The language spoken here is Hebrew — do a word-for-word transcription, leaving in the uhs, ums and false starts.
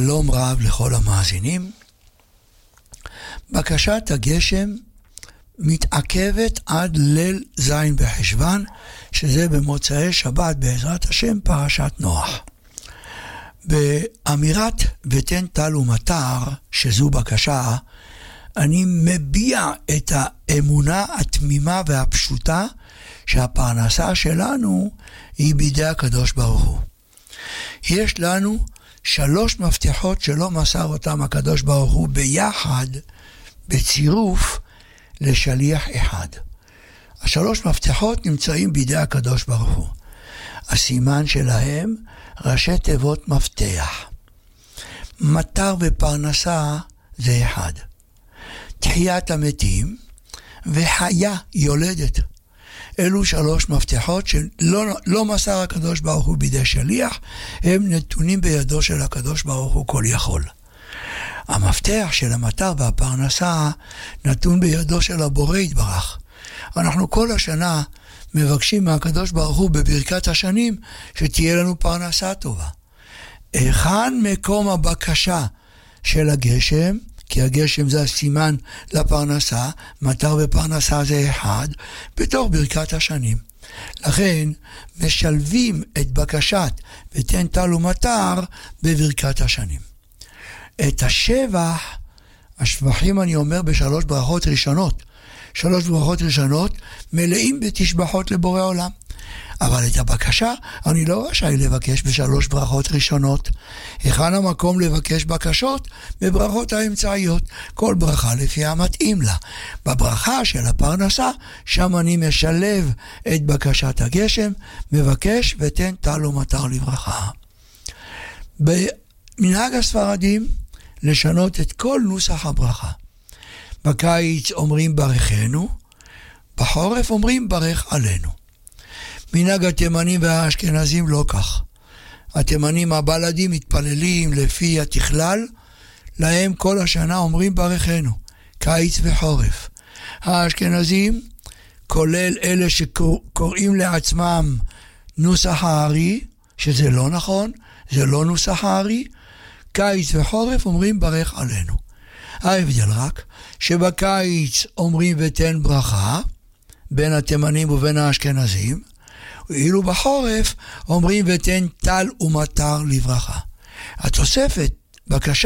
שלום רב לכל המאזינים. בקשת הגשם מתעכבת עד ליל זין בחשוון, שזה במוצאי שבת בעזרת השם פרשת נוח. באמירת ותן טל ומטר, שזו בקשה, אני מביע את האמונה התמימה והפשוטה שהפרנסה שלנו היא בידי הקדוש ברוך הוא. יש לנו שלוש מפתחות שלא מסר אותם הקדוש ברוך הוא ביחד, בצירוף לשליח אחד. השלוש מפתחות נמצאים בידי הקדוש ברוך הוא. הסימן שלהם ראשי תיבות מפתח. מטר ופרנסה זה אחד. תחיית המתים וחיה יולדת. אלו שלוש מפתחות שלא לא מסר הקדוש ברוך הוא בידי שליח, הם נתונים בידו של הקדוש ברוך הוא כל יכול. המפתח של המטר והפרנסה נתון בידו של הבורא יתברך. אנחנו כל השנה מבקשים מהקדוש ברוך הוא בברכת השנים שתהיה לנו פרנסה טובה. היכן מקום הבקשה של הגשם? כי הגשם זה הסימן לפרנסה, מטר ופרנסה זה אחד, בתוך ברכת השנים. לכן משלבים את בקשת ותן טל ומטר בברכת השנים. את השבח, השבחים אני אומר בשלוש ברכות ראשונות. שלוש ברכות ראשונות מלאים בתשבחות לבורא עולם. אבל את הבקשה אני לא רשאי לבקש בשלוש ברכות ראשונות. היכן המקום לבקש בקשות? בברכות האמצעיות. כל ברכה לפי המתאים לה. בברכה של הפרנסה, שם אני משלב את בקשת הגשם, מבקש ותן טל ומטר לברכה. במנהג הספרדים, לשנות את כל נוסח הברכה. בקיץ אומרים ברכנו, בחורף אומרים ברך עלינו. מנהג התימנים והאשכנזים לא כך. התימנים הבלדים מתפללים לפי התכלל, להם כל השנה אומרים ברכנו, קיץ וחורף. האשכנזים, כולל אלה שקוראים לעצמם נוסח הארי, שזה לא נכון, זה לא נוסח הארי, קיץ וחורף אומרים ברך עלינו. ההבדל רק שבקיץ אומרים ותן ברכה, בין התימנים ובין האשכנזים, ואילו בחורף אומרים ותן טל ומטר לברכה. התוספת, בקשה